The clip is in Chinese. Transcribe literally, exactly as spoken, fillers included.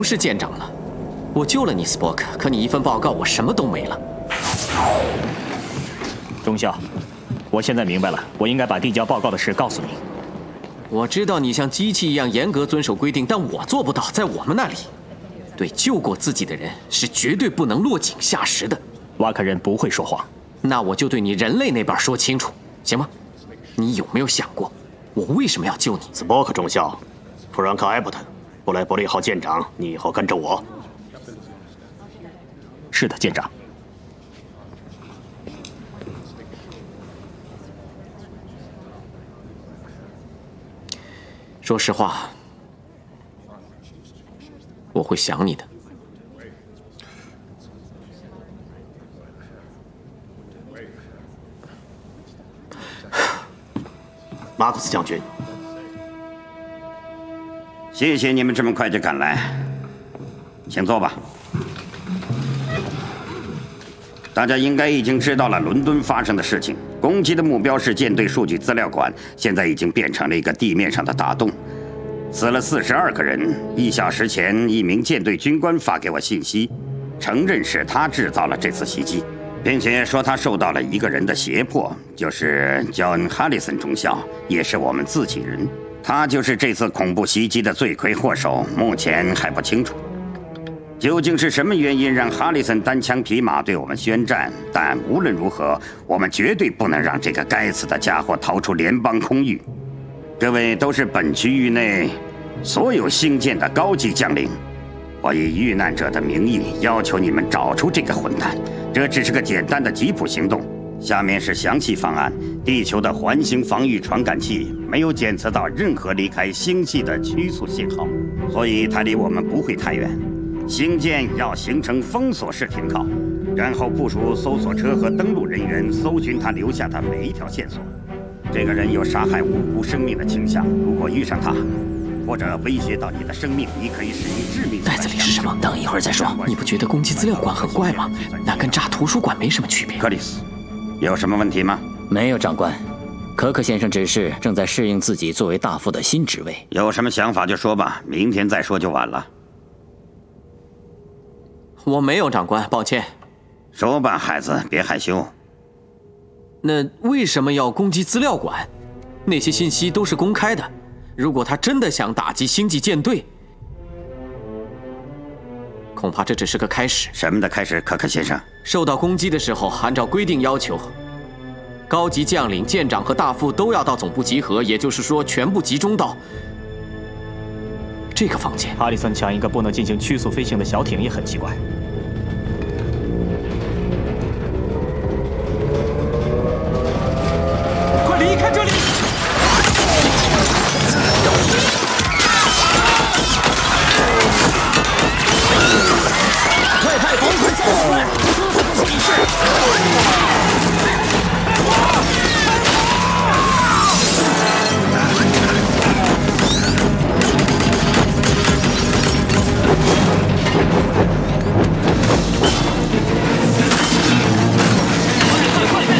不是舰长了。我救了你，斯波克，可你一份报告，我什么都没了。 中校，我现在明白了，我应该把递交报告的事告诉你。 我知道你像机器一样严格遵守规定，但我做不到。在我们那里，对救过自己的人是绝对不能落井下石的。 瓦克人不会说谎。 那我就对你人类那边说清楚，行吗？你有没有想过，我为什么要救你？ 斯波克中校，弗兰克·埃伯特，布莱伯利号舰长，你以后跟着我。 是的，舰长。 说实话，我会想你的。 马克思将军， 谢谢你们这么快就赶来，请坐吧。大家应该已经知道了伦敦发生的事情。攻击的目标是舰队数据资料馆，现在已经变成了一个地面上的大洞，死了四十二个人。一小时前，一名舰队军官发给我信息，承认是他制造了这次袭击，并且说他受到了一个人的胁迫，就是John Harrison中校，也是我们自己人。他就是这次恐怖袭击的罪魁祸首，目前还不清楚。究竟是什么原因让哈里森单枪匹马对我们宣战？但无论如何，我们绝对不能让这个该死的家伙逃出联邦空域。各位都是本区域内所有星舰的高级将领，我以遇难者的名义要求你们找出这个混蛋。这只是个简单的吉普行动。下面是详细方案：地球的环形防御传感器没有检测到任何离开星系的趋速信号，所以它离我们不会太远。星舰要形成封锁式停靠，然后部署搜索车和登陆人员搜寻他留下的每一条线索。这个人有杀害无辜生命的倾向，如果遇上他，或者威胁到你的生命，你可以使用致命。 袋子里是什么？等一会儿再说。你不觉得攻击资料馆很怪吗？那跟炸图书馆没什么区别。 克里斯，有什么问题吗？ 没有，长官。可可先生只是正在适应自己作为大副的新职位。 有什么想法就说吧，明天再说就晚了。 我没有，长官，抱歉。 说吧，孩子，别害羞。 那为什么要攻击资料馆？那些信息都是公开的。如果他真的想打击星际舰队，恐怕这只是个开始。 什么的开始，可可先生？ 受到攻击的时候，按照规定要求，高级将领、舰长和大副都要到总部集合，也就是说，全部集中到这个房间。 哈里森抢一个不能进行曲速飞行的小艇也很奇怪。